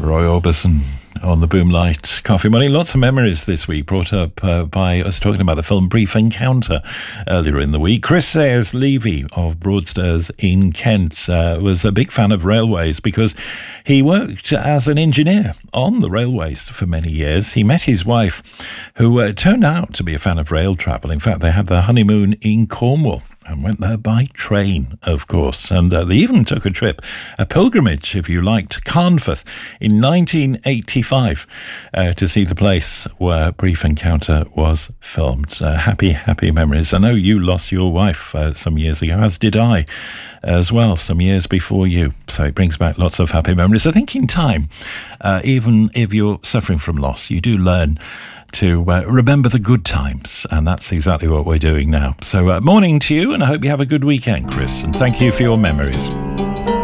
Roy Orbison on the Boomlight Coffee Money. Lots of memories this week brought up by us talking about the film Brief Encounter earlier in the week. Chris Sayers-Levy of Broadstairs in Kent was a big fan of railways because he worked as an engineer on the railways for many years. He met his wife, who turned out to be a fan of rail travel. In fact, they had their honeymoon in Cornwall and went there by train, of course. And they even took a trip, a pilgrimage, if you like, to Carnforth in 1985 to see the place where Brief Encounter was filmed. Happy memories. I know you lost your wife some years ago, as did I as well, some years before you. So it brings back lots of happy memories. I think in time, even if you're suffering from loss, you do learn to remember the good times, and that's exactly what we're doing now. So morning to you, and I hope you have a good weekend, Chris, and thank you for your memories.